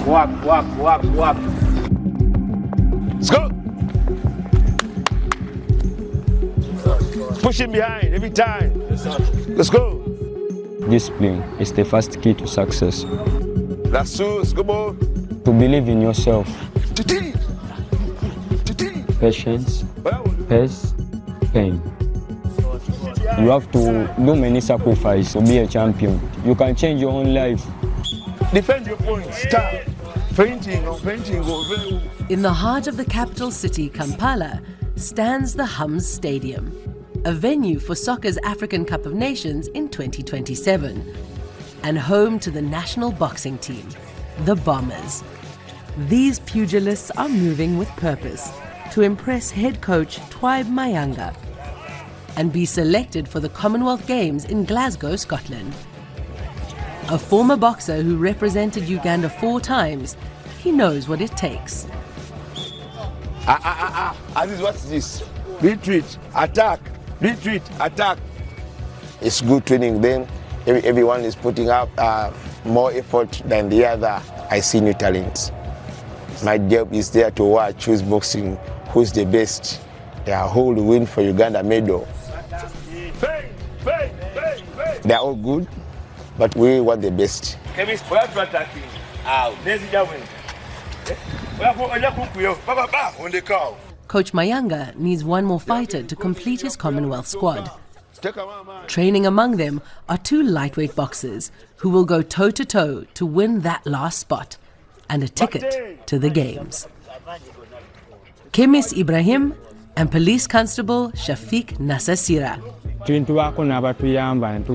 Walk. Let's go. Push him behind every time. Let's go. Discipline is the first key to success. That's true. Let's go, boy. To believe in yourself. Patience, pace, pain. You have to do many sacrifices to be a champion. You can change your own life. Defend your points. Stop. Fainting. In the heart of the capital city, Kampala, stands the Hums Stadium, a venue for soccer's African Cup of Nations in 2027, and home to the national boxing team, the Bombers. These pugilists are moving with purpose to impress head coach Twaib Mayanga and be selected for the Commonwealth Games in Glasgow, Scotland. A former boxer who represented Uganda 4 times, he knows what it takes. What's this? Retreat, attack, retreat, attack. It's good training. Then everyone is putting up more effort than the other. I see new talents. My job is there to watch who's boxing, who's the best. They are who will win for Uganda medal. They are all good, but we want the best. Coach Mayanga needs one more fighter to complete his Commonwealth squad. Training among them are 2 lightweight boxers who will go toe-to-toe to win that last spot and a ticket to the Games. Kemis Ibrahim and Police Constable Shafiq Nasasira.